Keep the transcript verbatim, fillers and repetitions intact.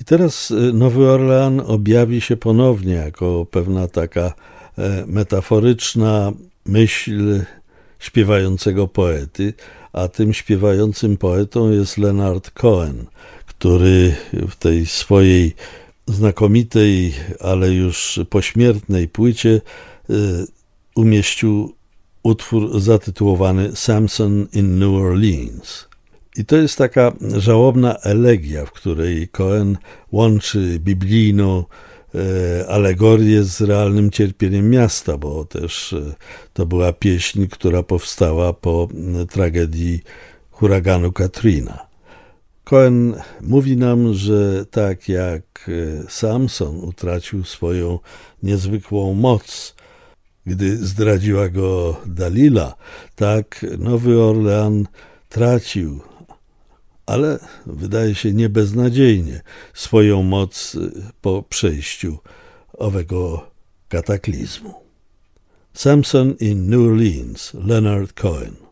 I teraz Nowy Orlean objawi się ponownie jako pewna taka metaforyczna myśl śpiewającego poety, a tym śpiewającym poetą jest Leonard Cohen, który w tej swojej znakomitej, ale już pośmiertnej płycie umieścił utwór zatytułowany Samson in New Orleans. I to jest taka żałobna elegia, w której Cohen łączy biblijną alegorię z realnym cierpieniem miasta, bo też to była pieśń, która powstała po tragedii huraganu Katrina. Cohen mówi nam, że tak jak Samson utracił swoją niezwykłą moc, gdy zdradziła go Dalila, tak Nowy Orlean tracił, ale wydaje się nie beznadziejnie, swoją moc po przejściu owego kataklizmu. Samson in New Orleans, Leonard Cohen.